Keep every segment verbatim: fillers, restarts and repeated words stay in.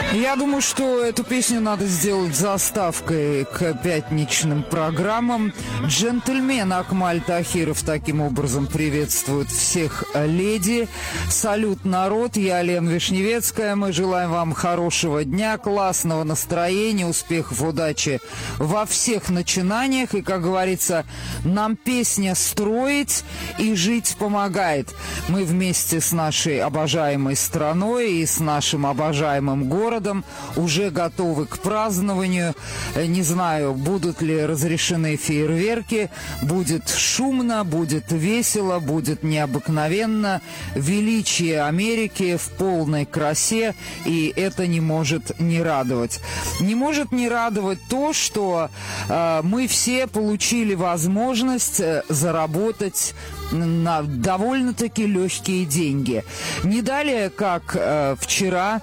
Я думаю, что эту песню надо сделать заставкой к пятничным программам. Джентльмен Акмаль Тахиров таким образом приветствует всех леди. Салют, народ, я Лена Вишневецкая. Мы желаем вам хорошего дня, классного настроения, успехов, удачи во всех начинаниях. И, как говорится, нам песня строить и жить помогает. Мы вместе с нашей обожаемой страной и с нашим обожаемым городом уже готовы к празднованию. Не знаю, будут ли разрешены фейерверки. Будет шумно, будет весело, будет необыкновенно. Величие Америки в полной красе, и это не может не радовать. Не может не радовать то, что э, мы все получили возможность заработать на довольно-таки легкие деньги. Не далее, как э, вчера,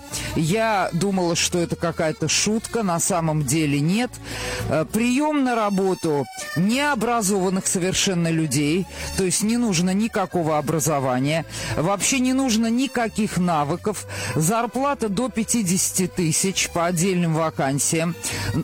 я думала, что это какая-то шутка, на самом деле нет. Э, прием на работу необразованных совершенно людей, то есть не нужно никакого образования, вообще не нужно никаких навыков, зарплата до пятидесяти тысяч по отдельным вакансиям.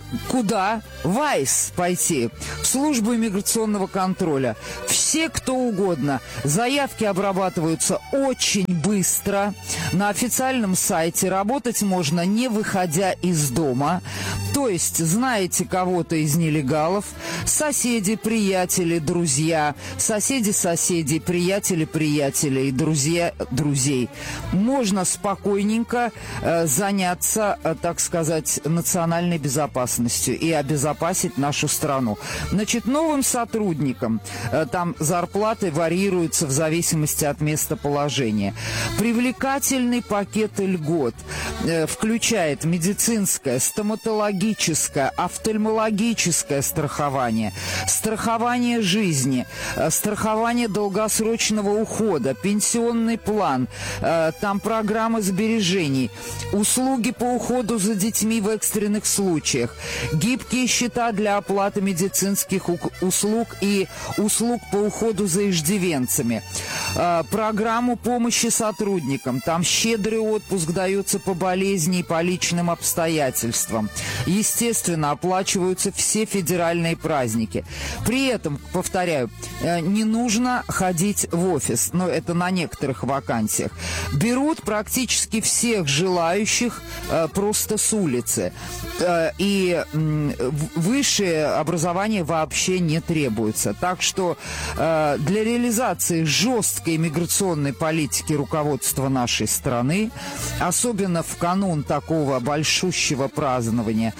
Куда? В АИС пойти, в службу иммиграционного контроля. Все, кто угодно. Заявки обрабатываются очень быстро. На официальном сайте работать можно, не выходя из дома. То есть знаете кого-то из нелегалов, соседи, приятели, друзья, соседи соседей, приятели приятелей, друзья друзей. Можно спокойненько э, заняться, э, так сказать, национальной безопасностью и обезопасить нашу страну. Значит, новым сотрудникам э, там зарплаты варьируются в зависимости от местоположения. Привлекательный пакет льгот э, включает медицинское, стоматологическое, офтальмологическое страхование, страхование жизни, э, страхование долгосрочного ухода, пенсионный план, э, там программа сбережений, услуги по уходу за детьми в экстренных случаях, гибкие счета для оплаты медицинских услуг и услуг по уходу за иждивенцами, э, программу помощи сотрудникам, там щедрый отпуск дается по болезни и по личным обстоятельствам. Естественно, оплачиваются все федеральные праздники. При этом, повторяю, э, не нужно ходить в офис, но это на некоторых вакансиях. Берут практически всех желающих э, просто с улицы. Э, и э, высшее образование вообще не требуется. Так что э, для реализации жесткой миграционной политики руководства нашей страны, особенно в канун такого большущего празднования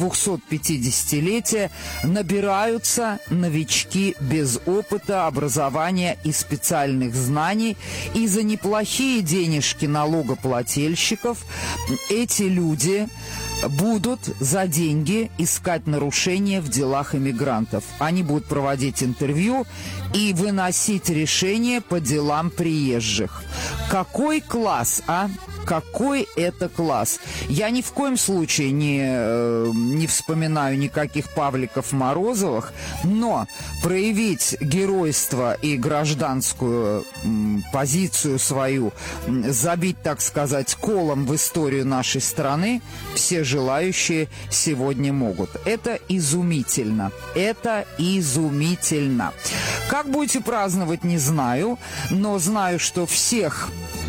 двухсотпятидесятилетия, набираются новички без опыта, образования и специальных знаний, и за неплохие денежки налогоплательщиков эти люди будут за деньги искать нарушения в делах иммигрантов. Они будут проводить интервью и выносить решения по делам приезжих. Какой класс, а? Какой это класс? Я ни в коем случае не, э, не вспоминаю никаких Павликов Морозовых, но проявить геройство и гражданскую м, позицию свою, м, забить, так сказать, колом в историю нашей страны все желающие сегодня могут. Это изумительно. Это изумительно. Как будете праздновать, не знаю, но знаю, что всех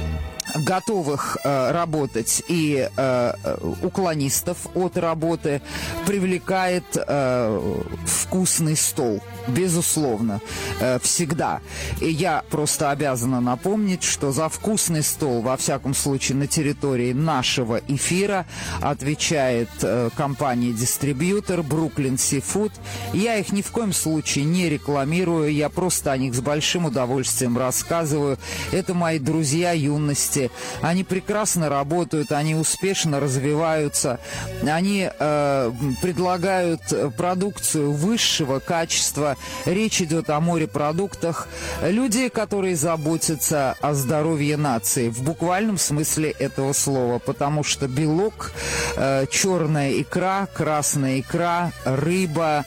готовых э, работать и э, уклонистов от работы привлекает э, вкусный стол. Безусловно, э, всегда. И я просто обязана напомнить, что за вкусный стол, во всяком случае на территории нашего эфира, отвечает э, компания-дистрибьютор Brooklyn Seafood. Я их ни в коем случае не рекламирую, я просто о них с большим удовольствием рассказываю. Это мои друзья юности. Они прекрасно работают, они успешно развиваются, они э, предлагают продукцию высшего качества. Речь идет о морепродуктах. Люди, которые заботятся о здоровье нации в буквальном смысле этого слова, потому что белок, э, черная икра, красная икра, рыба,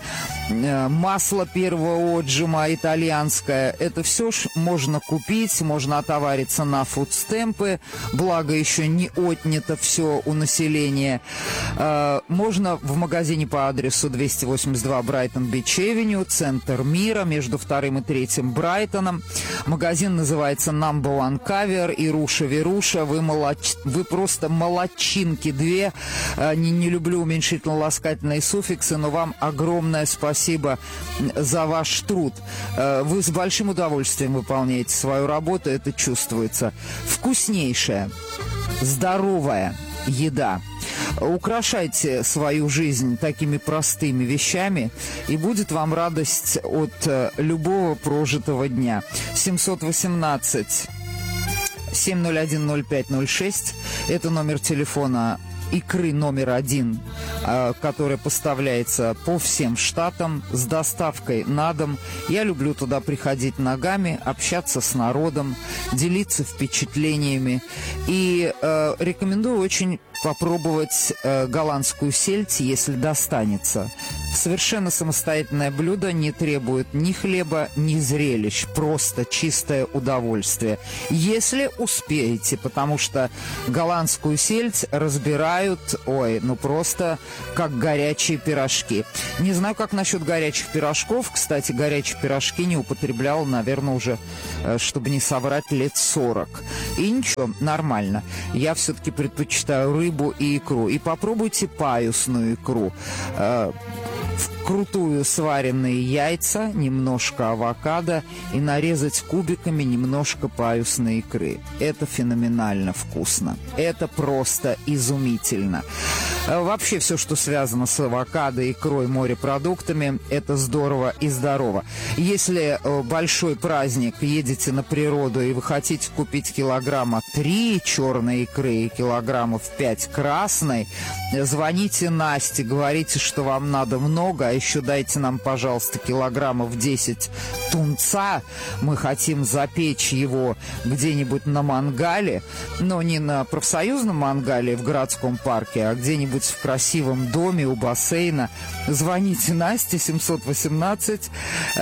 масло первого отжима итальянское. Это все ж можно купить, можно отовариться на фудстемпы, благо еще не отнято все у населения. Можно в магазине по адресу двести восемьдесят два Брайтон-Бич-Эвеню, центр мира, между вторым и третьим Брайтоном. Магазин называется Number One Caviar и Руша Веруша. Вы, молоч... Вы просто молодчинки две. Не, не люблю уменьшительно-ласкательные суффиксы, но вам огромное спасибо за ваш труд. Вы с большим удовольствием выполняете свою работу, это чувствуется. Вкуснейшая, здоровая еда. Украшайте свою жизнь такими простыми вещами, и будет вам радость от любого прожитого дня. семьсот восемнадцать семь ноль один ноль пять ноль шесть – это номер телефона икры номер один, которая поставляется по всем штатам с доставкой на дом. Я люблю туда приходить ногами, общаться с народом, делиться впечатлениями. И э, рекомендую очень попробовать э, голландскую сельдь, если достанется. Совершенно самостоятельное блюдо, не требует ни хлеба, ни зрелищ. Просто чистое удовольствие. Если успеете, потому что голландскую сельдь разбирают, ой, ну просто как горячие пирожки. Не знаю, как насчет горячих пирожков. Кстати, горячие пирожки не употреблял, наверное, уже, чтобы не соврать, лет сорок. И ничего, нормально. Я все-таки предпочитаю рыбу и икру. И попробуйте паюсную икру. Вкрутую сваренные яйца, немножко авокадо и нарезать кубиками немножко паюсной икры. Это феноменально вкусно. Это просто изумительно. Вообще все, что связано с авокадо, икрой, морепродуктами, это здорово и здорово. Если большой праздник, едете на природу и вы хотите купить килограмма три черной икры и килограммов пять красной, звоните Насте, говорите, что вам надо много, а еще дайте нам, пожалуйста, килограммов десять тунца. Мы хотим запечь его где-нибудь на мангале, но не на профсоюзном мангале в городском парке, а где-нибудь в красивом доме у бассейна. Звоните Насте семьсот восемнадцать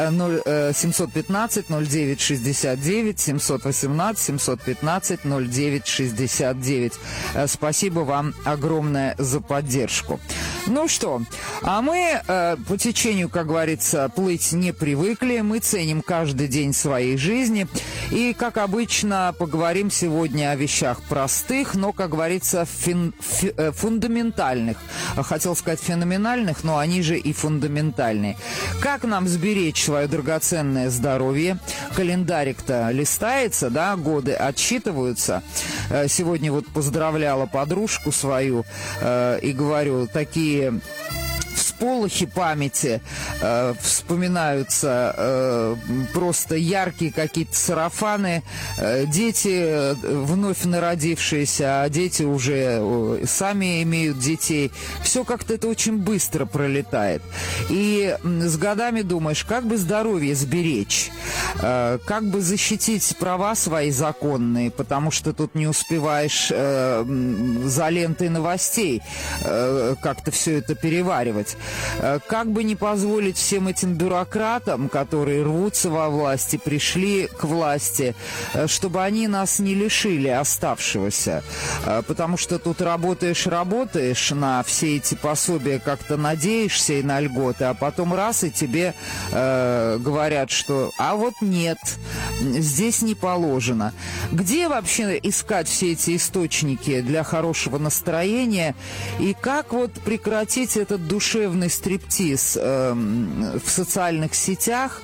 семьсот пятнадцать ноль девять шестьдесят девять, семьсот восемнадцать семьсот пятнадцать ноль девять шестьдесят девять. Спасибо вам огромное за поддержку. Ну что, а мы э, по течению, как говорится, плыть не привыкли. Мы ценим каждый день своей жизни. И, как обычно, поговорим сегодня о вещах простых, но, как говорится, фин, фи, э, фундаментальных. Хотел сказать феноменальных, но они же и фундаментальные. Как нам сберечь свое драгоценное здоровье? Календарик-то листается, да, годы отсчитываются. Э, сегодня вот поздравляла подружку свою э, и говорю, такие всполохи памяти э, вспоминаются, э, просто яркие какие-то сарафаны, э, дети э, вновь народившиеся, а дети уже э, сами имеют детей. Все как-то это очень быстро пролетает. И э, с годами думаешь, как бы здоровье сберечь, э, как бы защитить права свои законные, потому что тут не успеваешь э, за лентой новостей э, как-то все это переваривать. Как бы не позволить всем этим бюрократам, которые рвутся во власти, пришли к власти, чтобы они нас не лишили оставшегося. Потому что тут работаешь, работаешь на все эти пособия, как-то надеешься и на льготы, а потом раз и тебе э, говорят, что а вот нет, здесь не положено. Где вообще искать все эти источники для хорошего настроения и как вот прекратить этот душевный стриптиз э, в социальных сетях,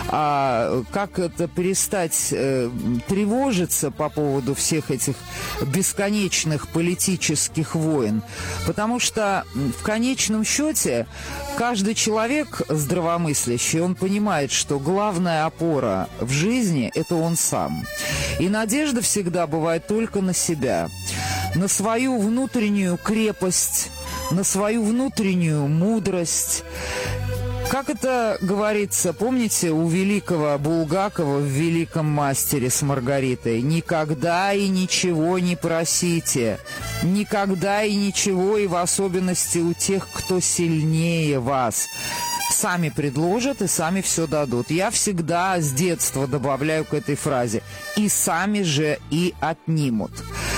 а как это перестать э, тревожиться по поводу всех этих бесконечных политических войн, потому что в конечном счете каждый человек здравомыслящий, он понимает, что главная опора в жизни – это он сам. И надежда всегда бывает только на себя, на свою внутреннюю крепость, на свою внутреннюю мудрость. Как это говорится, помните, у великого Булгакова в «Великом мастере» с Маргаритой: «Никогда и ничего не просите, никогда и ничего, и в особенности у тех, кто сильнее вас. сами предложат и сами все дадут. Я всегда с детства добавляю к этой фразе: и сами же и отнимут.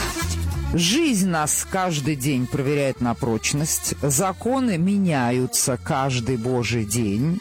Жизнь нас каждый день проверяет на прочность. Законы меняются каждый божий день.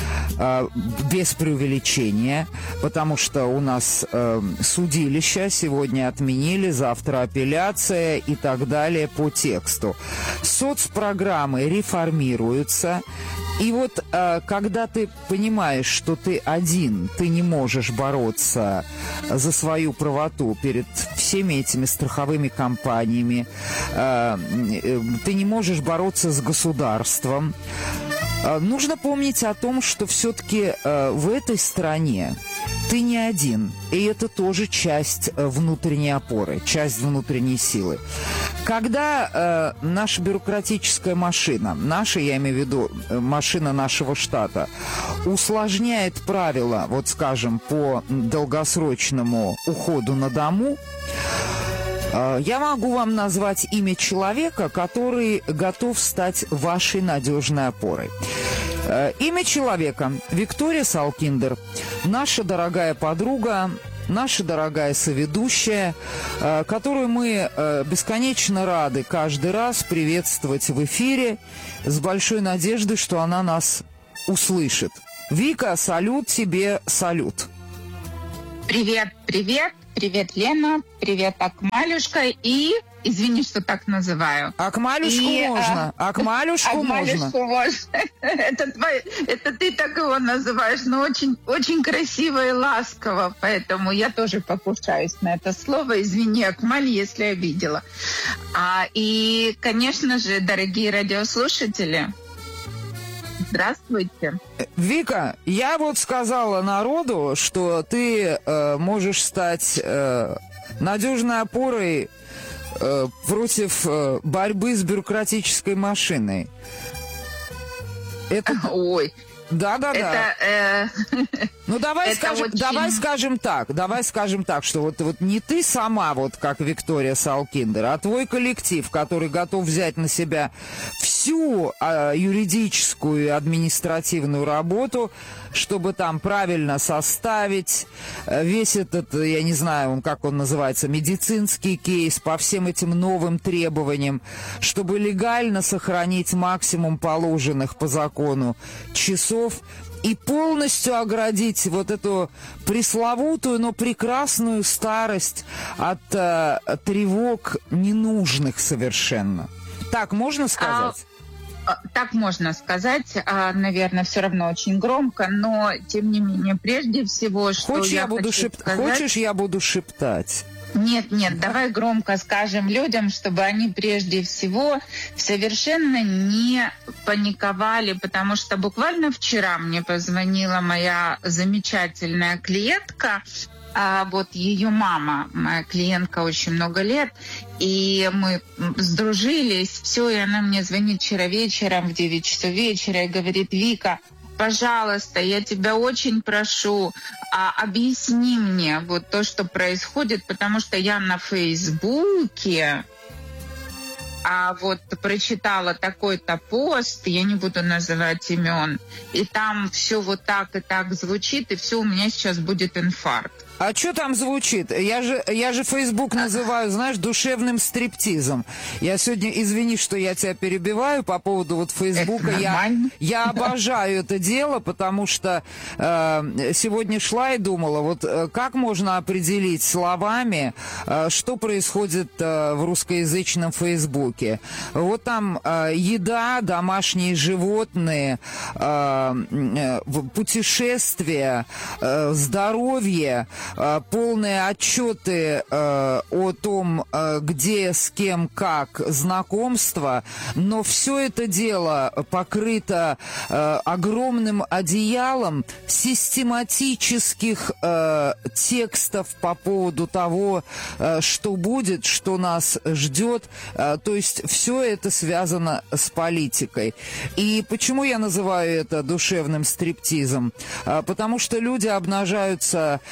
Без преувеличения, потому что у нас э, судилища сегодня отменили, завтра апелляция и так далее по тексту. Соцпрограммы реформируются. И вот э, когда ты понимаешь, что ты один, ты не можешь бороться за свою правоту перед всеми этими страховыми компаниями, э, э, ты не можешь бороться с государством, нужно помнить о том, что все-таки э, в этой стране ты не один. И это тоже часть э, внутренней опоры, часть внутренней силы. Когда э, наша бюрократическая машина, наша, я имею в виду, э, машина нашего штата, усложняет правила, вот скажем, по долгосрочному уходу на дому, я могу вам назвать имя человека, который готов стать вашей надежной опорой. Имя человека – Виктория Салкиндер, наша дорогая подруга, наша дорогая соведущая, которую мы бесконечно рады каждый раз приветствовать в эфире с большой надеждой, что она нас услышит. Вика, салют тебе, салют. Привет, привет. Привет, Лена. Привет, Акмалюшка. И, извини, что так называю. Акмалюшку и, можно. А... Акмалюшку можно. Акмалюшку можно. это, твой... это ты так его называешь, но очень, очень красиво и ласково. Поэтому я тоже покушаюсь на это слово. Извини, Акмаль, если обидела. А, и, конечно же, дорогие радиослушатели, здравствуйте. Вика, я вот сказала народу, что ты э, можешь стать э, надежной опорой э, против э, борьбы с бюрократической машиной. Это... Ой. Да, да, да. Э... Ну давай скажем, очень... давай скажем так, давай скажем так, что вот, вот не ты сама, вот как Виктория Салкиндер, а твой коллектив, который готов взять на себя всю а, юридическую и административную работу, чтобы там правильно составить весь этот, я не знаю, как он называется, медицинский кейс по всем этим новым требованиям, чтобы легально сохранить максимум положенных по закону часов и полностью оградить вот эту пресловутую, но прекрасную старость от э, тревог ненужных совершенно. Так можно сказать? А, так можно сказать, а, наверное, все равно очень громко, но тем не менее, прежде всего, что Хочешь, я, я буду хочу шеп... сказать... Хочешь, я буду шептать? Нет, нет, давай громко скажем людям, чтобы они прежде всего совершенно не паниковали, потому что буквально вчера мне позвонила моя замечательная клиентка, а вот ее мама, моя клиентка, очень много лет, и мы сдружились, все, и она мне звонит вчера вечером в девять часов вечера и говорит: Вика, пожалуйста, я тебя очень прошу, а, объясни мне вот то, что происходит, потому что я на Фейсбуке а вот прочитала такой-то пост, я не буду называть имен, и там все вот так и так звучит, и все, у меня сейчас будет инфаркт. А что там звучит? Я же, я же Facebook называю, знаешь, душевным стриптизом. Я сегодня, извини, что я тебя перебиваю по поводу вот Фейсбука. Я, я обожаю это дело, потому что э, сегодня шла и думала, вот э, как можно определить словами, э, что происходит э, в русскоязычном Фейсбуке. Вот там э, еда, домашние животные, э, э, путешествия, э, здоровье, полные отчеты э, о том, э, где, с кем, как знакомство, но все это дело покрыто э, огромным одеялом систематических э, текстов по поводу того, э, что будет, что нас ждет. Э, то есть все это связано с политикой. И почему я называю это душевным стриптизом? Э, потому что люди обнажаются э,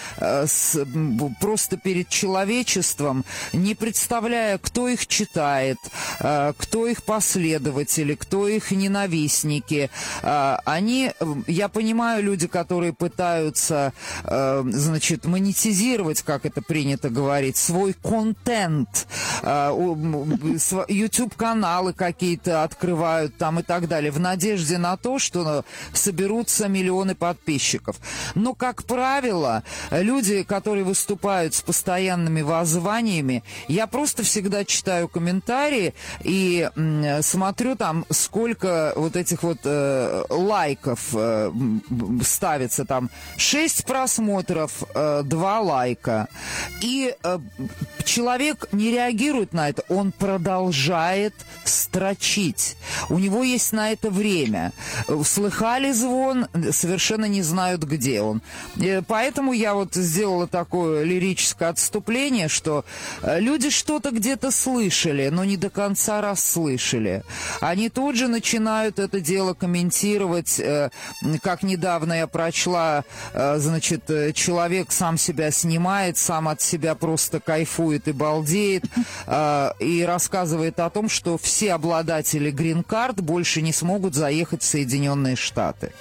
э, с, просто перед человечеством, не представляя, кто их читает, э, кто их последователи, кто их ненавистники. Э, они, я понимаю, люди, которые пытаются, э, значит, монетизировать, как это принято говорить, свой контент, э, YouTube-каналы какие-то открывают там и так далее, в надежде на то, что соберутся миллионы подписчиков. Но, как правило, люди, которые выступают с постоянными воззваниями, я просто всегда читаю комментарии и м, смотрю там, сколько вот этих вот э, лайков э, ставится там. Шесть просмотров, э, два лайка. И э, человек не реагирует на это, он продолжает строчить. У него есть на это время. Слыхали звон, совершенно не знают, где он. Поэтому я вот сделала такое лирическое отступление, что люди что-то где-то слышали, но не до конца расслышали. Они тут же начинают это дело комментировать, как недавно я прочла, значит, человек сам себя снимает, сам от себя просто кайфует и балдеет, и рассказывает о том, что все обладатели грин-карт больше не смогут заехать в Соединенные Штаты.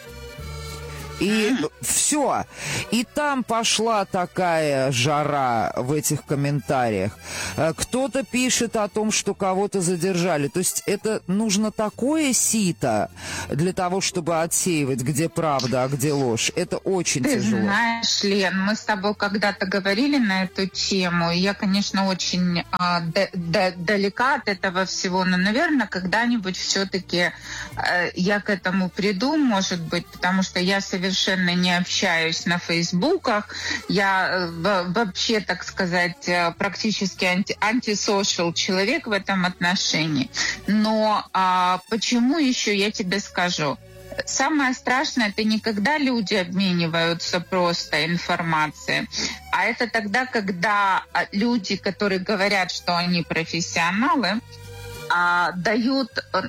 И все. И там пошла такая жара в этих комментариях. Кто-то пишет о том, что кого-то задержали. То есть это нужно такое сито для того, чтобы отсеивать, где правда, а где ложь. Это очень Ты тяжело. знаешь, Лен, мы с тобой когда-то говорили на эту тему. И я, конечно, очень а, д- д- далека от этого всего. Но, наверное, когда-нибудь все-таки а, я к этому приду, может быть, потому что я совершенно совершенно не общаюсь на фейсбуках. Я вообще, так сказать, практически анти, антисошиал человек в этом отношении. Но а, почему еще, я тебе скажу. Самое страшное, это не когда люди обмениваются просто информацией, а это тогда, когда люди, которые говорят, что они профессионалы, а, дают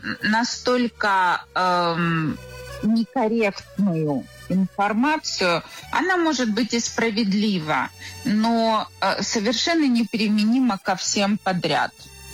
настолько эм, некорректную информацию. Она может быть и справедлива, но э, совершенно неприменима ко всем подряд.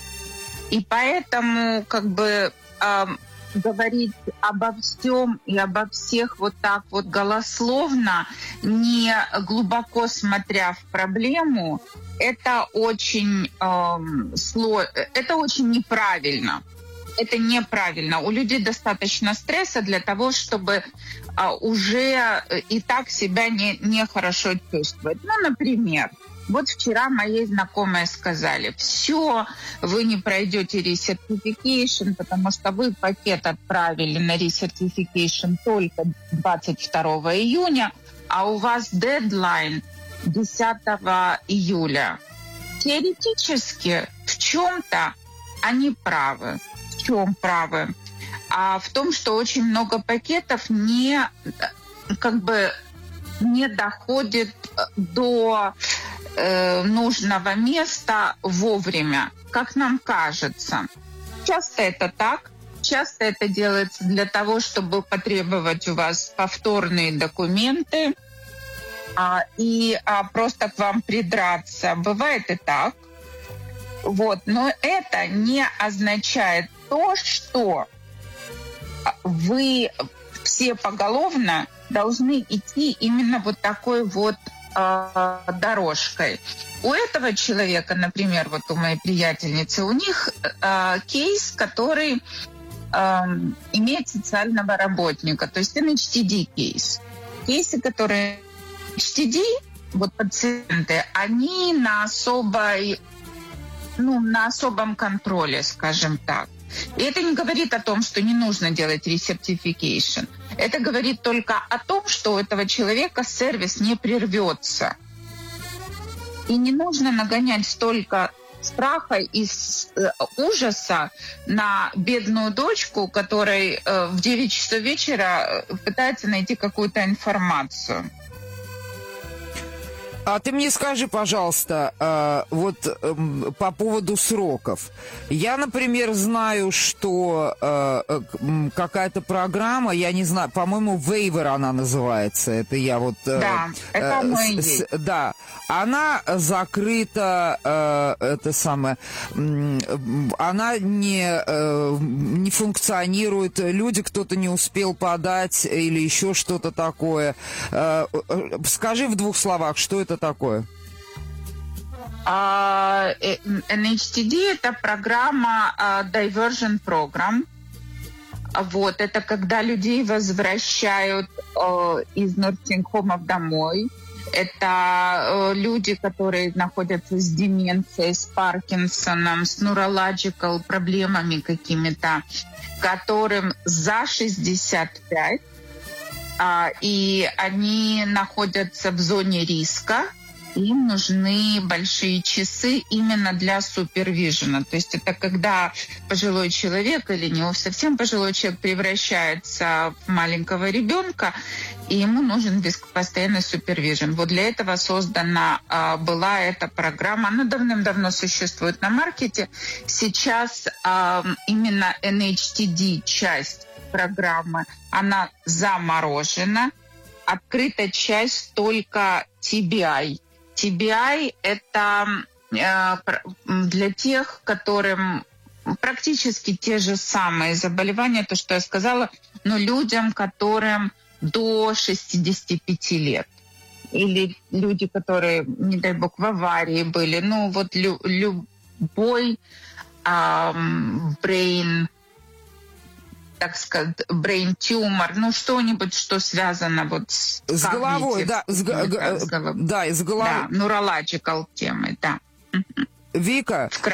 И поэтому как бы э, говорить обо всем и обо всех вот так вот голословно, не глубоко смотря в проблему, это очень, э, сло... это очень неправильно. Это неправильно. У людей достаточно стресса для того, чтобы а, уже и так себя не, не хорошо чувствовать. Ну, например, вот вчера моей знакомой сказали: все, вы не пройдете ресертификейшн, потому что вы пакет отправили на ресертификейшн только двадцать второго июня, а у вас дедлайн десятого июля. Теоретически в чем-то они правы. В чем правы? А в том, что очень много пакетов не, как бы, не доходит до э, нужного места вовремя, как нам кажется. Часто это так. Часто это делается для того, чтобы потребовать у вас повторные документы а, и а, просто к вам придраться. Бывает и так. Вот. Но это не означает то, что вы все поголовно должны идти именно вот такой вот э, дорожкой. У этого человека, например, вот у моей приятельницы, у них э, кейс, который э, имеет социального работника, то есть эн эйч ти ди кейс. Кейсы, которые эн эйч ти ди, вот пациенты, они на особой, ну, на особом контроле, скажем так. И это не говорит о том, что не нужно делать ресертификейшн. Это говорит только о том, что у этого человека сервис не прервется. И не нужно нагонять столько страха и ужаса на бедную дочку, которая в девять часов вечера пытается найти какую-то информацию. А ты мне скажи, пожалуйста, э, вот э, по поводу сроков. Я, например, знаю, что э, э, какая-то программа, я не знаю, по-моему, Waiver она называется. Это я вот... Э, да, это э, мой с, да, она закрыта, э, это самое, э, она не, э, не функционирует, люди, кто-то не успел подать или еще что-то такое. Э, скажи в двух словах, что это такое? Uh, эн эйч ти ди – это программа uh, Diversion Program. Вот, это когда людей возвращают uh, из нурсинг-хомов домой. Это uh, люди, которые находятся с деменцией, с Паркинсоном, с neurological проблемами какими-то, которым за шестьдесят пять, uh, и они находятся в зоне риска. Им нужны большие часы именно для супервижена. То есть это когда пожилой человек или не совсем пожилой человек превращается в маленького ребенка, и ему нужен постоянный супервижен. Вот для этого создана а, была эта программа. Она давным-давно существует на маркете. Сейчас а, именно эн эйч ти ди часть программы, она заморожена. Открыта часть только ти би ай. ти би ай – это э, для тех, которым практически те же самые заболевания, то, что я сказала, но людям, которым до шестидесяти пяти лет. Или люди, которые, не дай бог, в аварии были. Ну, вот лю- любой э, brain, так сказать, brain tumor, ну, что-нибудь, что связано вот с... С головой, да, с, г- г- да, с головой. Да, neurological темой, да. Вика,